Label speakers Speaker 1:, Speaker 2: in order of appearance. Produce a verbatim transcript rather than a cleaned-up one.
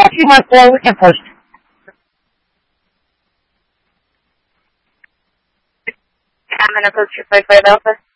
Speaker 1: two one four and first.
Speaker 2: I'm going to approach your five five Alpha.